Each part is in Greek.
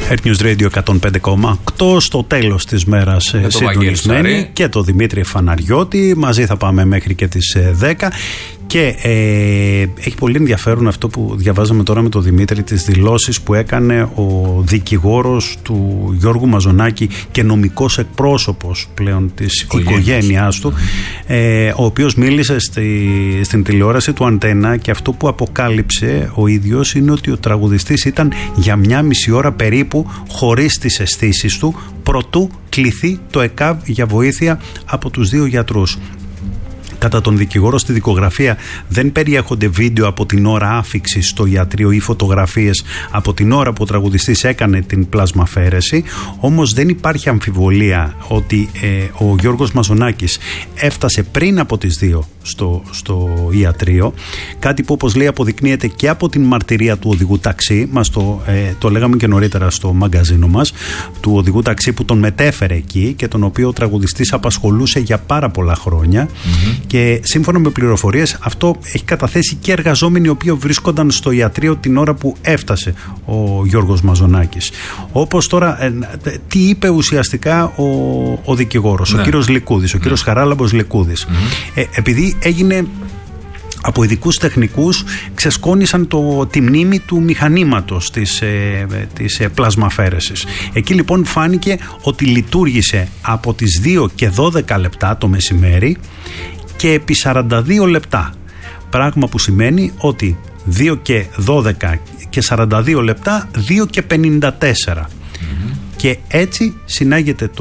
Earth News Radio 105,8 στο τέλος της μέρας συντονισμένοι και το Δημήτρη Φαναριώτη. Μαζί θα πάμε μέχρι και τις 10. Και έχει πολύ ενδιαφέρον αυτό που διαβάζαμε τώρα με τον Δημήτρη, τις δηλώσεις που έκανε ο δικηγόρος του Γιώργου Μαζονάκη και νομικός εκπρόσωπος πλέον της οικογένειάς του, ο οποίος μίλησε στην τηλεόραση του Αντένα, και αυτό που αποκάλυψε ο ίδιος είναι ότι ο τραγουδιστής ήταν για 1,5 ώρα περίπου χωρίς τις αισθήσεις του προτού κληθεί το ΕΚΑΒ για βοήθεια από τους 2 γιατρούς. Κατά τον δικηγόρο, στη δικογραφία δεν περιέχονται βίντεο από την ώρα άφιξης στο ιατρείο ή φωτογραφίες από την ώρα που ο τραγουδιστής έκανε την πλασμαφαίρεση. Όμως δεν υπάρχει αμφιβολία ότι ο Γιώργος Μαζονάκης έφτασε πριν από τις 2 στο ιατρείο, κάτι που, όπως λέει, αποδεικνύεται και από την μαρτυρία του οδηγού ταξί. Μας το λέγαμε και νωρίτερα στο μαγκαζίνο μας, του οδηγού ταξί που τον μετέφερε εκεί και τον οποίο ο τραγουδιστής απασχολούσε για πάρα πολλά χρόνια. Και σύμφωνα με πληροφορίες, αυτό έχει καταθέσει και εργαζόμενοι οι οποίοι βρίσκονταν στο ιατρείο την ώρα που έφτασε ο Γιώργος Μαζονάκης. Όπως τώρα, τι είπε ουσιαστικά ο δικηγόρος, ο κύριος Λικούδης, ο κύριος Χαράλαμπος Λικούδης. Επειδή έγινε από ειδικούς τεχνικούς, ξεσκόνησαν τη μνήμη του μηχανήματος της πλασμαφέρεσης. Εκεί λοιπόν φάνηκε ότι λειτουργήσε από τις 2 και 12 λεπτά το μεσημέρι και επί 42 λεπτά. Πράγμα που σημαίνει ότι 2 και 12 και 42 λεπτά, 2 και 54. Και έτσι συνάγεται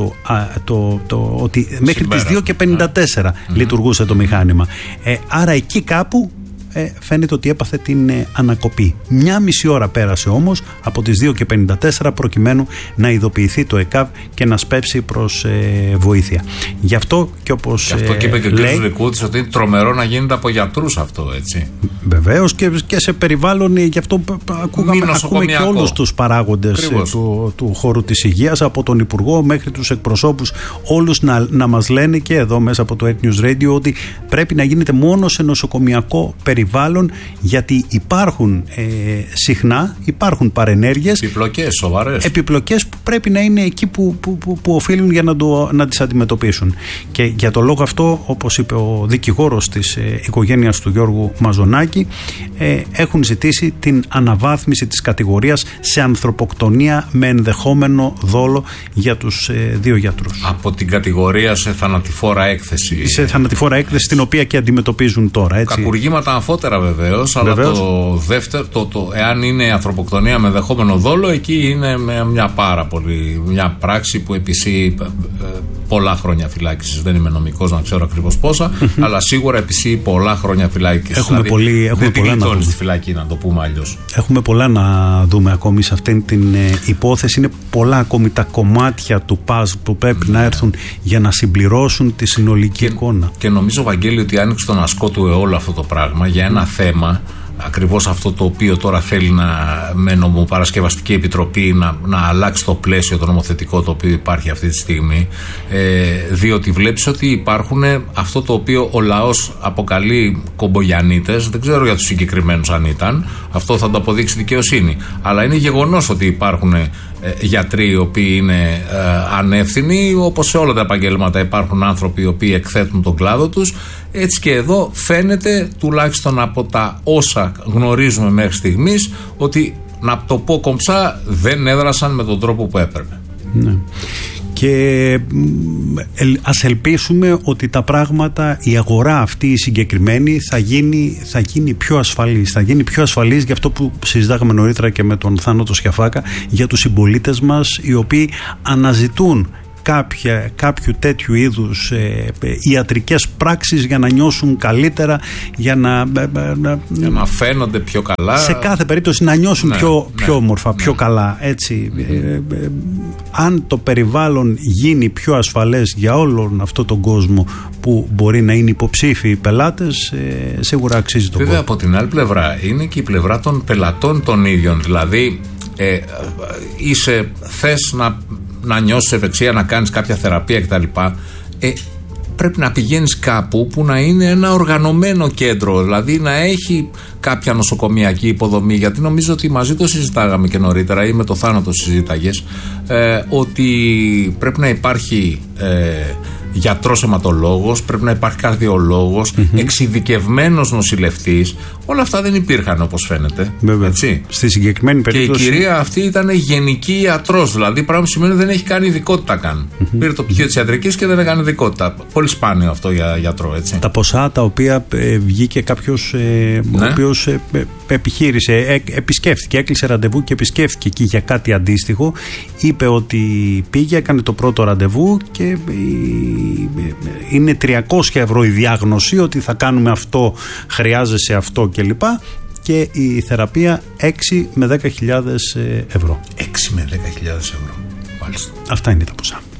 ότι μέχρι τις 2 και 54 λειτουργούσε το μηχάνημα. Άρα εκεί κάπου φαίνεται ότι έπαθε την ανακοπή. 1,5 ώρα πέρασε όμως από τις 2 και 54 προκειμένου να ειδοποιηθεί το ΕΚΑΒ και να σπεύσει προς βοήθεια. Γι' αυτό και όπως και αυτό και είπε και ο κ. Λικούδης, ότι είναι τρομερό να γίνεται από γιατρούς αυτό, έτσι. Βεβαίως, και σε περιβάλλον, γι' αυτό ακούμε και όλους τους παράγοντες του χώρου της υγείας, από τον Υπουργό μέχρι τους εκπροσώπους, όλους να μας λένε και εδώ μέσα από το Earth News Radio ότι πρέπει να γίνεται μόνο σε νοσοκομιακό περιβάλλον, γιατί υπάρχουν παρενέργειες, επιπλοκές που πρέπει να είναι εκεί που οφείλουν για να τις αντιμετωπίσουν. Και για το λόγο αυτό, όπως είπε ο δικηγόρος της οικογένειας του Γιώργου Μαζονάκη, έχουν ζητήσει την αναβάθμιση της κατηγορίας σε ανθρωποκτονία με ενδεχόμενο δόλο για τους 2 γιατρούς. Από την κατηγορία σε θανατηφόρα έκθεση. Σε θανατηφόρα έκθεση, την οποία και αντιμετωπίζουν τώρα, έτσι. Κακουργήματα αμφότερα βεβαίως, αλλά το δεύτερο, εάν είναι ανθρωποκτονία με δεχόμενο δόλο, εκεί είναι μια πράξη που επισύει πολλά χρόνια φυλάκισης. Δεν είμαι νομικός να ξέρω ακριβώς πόσα, αλλά σίγουρα επισύει πολλά χρόνια φυλάκισης. Έχουμε πολλά να δούμε στη φυλακή, να το πούμε αλλιώς. Έχουμε πολλά να δούμε ακόμη σε αυτήν την υπόθεση. Είναι πολλά ακόμη τα κομμάτια του παζλ που πρέπει να έρθουν για να συμπληρώσουν τη συνολική εικόνα. Και νομίζω, Βαγγέλη, ότι άνοιξε τον ασκό του όλο αυτό το πράγμα για ένα θέμα, ακριβώς αυτό το οποίο τώρα θέλει με νομοπαρασκευαστική επιτροπή να αλλάξει το πλαίσιο το νομοθετικό το οποίο υπάρχει αυτή τη στιγμή, διότι βλέπεις ότι υπάρχουν αυτό το οποίο ο λαός αποκαλεί κομπογιανίτες, δεν ξέρω για τους συγκεκριμένους αν ήταν, αυτό θα το αποδείξει δικαιοσύνη, αλλά είναι γεγονός ότι υπάρχουν γιατροί οι οποίοι είναι ανεύθυνοι, όπως σε όλα τα επαγγέλματα υπάρχουν άνθρωποι οι οποίοι εκθέτουν τον κλάδο τους. Έτσι και εδώ φαίνεται, τουλάχιστον από τα όσα γνωρίζουμε μέχρι στιγμής, ότι, να το πω κομψά, δεν έδρασαν με τον τρόπο που έπρεπε. Ναι. Και ας ελπίσουμε ότι τα πράγματα, η αγορά αυτή η συγκεκριμένη θα γίνει πιο ασφαλής. Θα γίνει πιο ασφαλής για αυτό που συζητάγαμε νωρίτερα και με τον Θάνο το Σιαφάκα, για τους συμπολίτες μας οι οποίοι αναζητούν κάποιου τέτοιου είδους ιατρικές πράξεις για να νιώσουν καλύτερα, για να φαίνονται πιο καλά, σε κάθε περίπτωση να νιώσουν πιο όμορφα, πιο καλά, έτσι. Αν το περιβάλλον γίνει πιο ασφαλές για όλον αυτόν τον κόσμο που μπορεί να είναι υποψήφιοι πελάτες, σίγουρα αξίζει τον κόσμο. Βέβαια, από την άλλη πλευρά είναι και η πλευρά των πελατών των ίδιων, δηλαδή θες να νιώσεις ευεξία, να κάνεις κάποια θεραπεία κτλ. πρέπει να πηγαίνεις κάπου που να είναι ένα οργανωμένο κέντρο, δηλαδή να έχει κάποια νοσοκομιακή υποδομή, γιατί νομίζω ότι μαζί το συζητάγαμε και νωρίτερα ή με το Θάνατο συζήταγες, ότι πρέπει να υπάρχει γιατρός αιματολόγος, πρέπει να υπάρχει καρδιολόγος, εξειδικευμένος νοσηλευτής. Όλα αυτά δεν υπήρχαν όπως φαίνεται. Έτσι. Στη συγκεκριμένη περίπτωση. Και η κυρία αυτή ήταν γενική ιατρός, δηλαδή πράγμα που σημαίνει ότι δεν έχει κάνει ειδικότητα καν. Πήρε το πτυχίο της ιατρικής και δεν έκανε ειδικότητα. Πολύ σπάνιο αυτό για γιατρό, έτσι. Τα ποσά τα οποία βγήκε κάποιος ο οποίος επιχείρησε, επισκέφθηκε, έκλεισε ραντεβού και επισκέφθηκε εκεί για κάτι αντίστοιχο, είπε ότι πήγε, έκανε το πρώτο ραντεβού και είναι 300 ευρώ η διάγνωση, ότι θα κάνουμε αυτό, χρειάζεσαι αυτό κλπ. Και η θεραπεία 6 με 10.000 ευρώ. 6 με 10.000 ευρώ. Μάλιστα. Αυτά είναι τα ποσά.